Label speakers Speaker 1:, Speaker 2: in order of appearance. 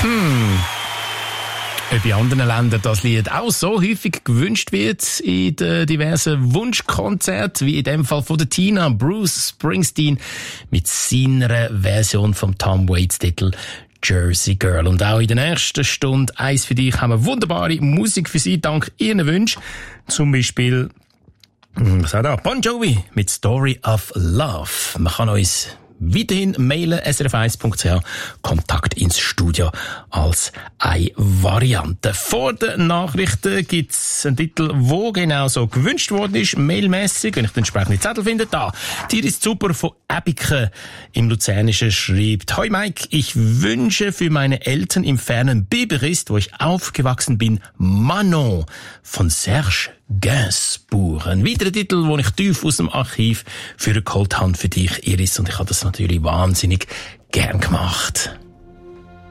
Speaker 1: Ob in anderen Ländern das Lied auch so häufig gewünscht wird in den diversen Wunschkonzerten, wie in dem Fall von der Tina, Bruce Springsteen mit seiner Version vom Tom Waits Titel Jersey Girl. Und auch in der nächsten Stunde eins für dich haben wir wunderbare Musik für Sie, dank Ihren Wünschen. Zum Beispiel, was hat er? Bon Jovi mit Story of Love. Man kann uns weiterhin mailen, srf1.ch, Kontakt ins Studio als eine Variante. Vor den Nachrichten gibt's einen Titel, wo genau so gewünscht worden ist, mailmässig, wenn ich den entsprechenden Zettel finde. Da, dir ist super von Abike im Luzernischen schreibt: Hoi Mike, ich wünsche für meine Eltern im fernen Biberist, wo ich aufgewachsen bin, Manon von Serge Gainsbourg. Ein weiterer Titel, den ich tief aus dem Archiv für geholt habe für dich, Iris, und ich habe das natürlich wahnsinnig gern gemacht.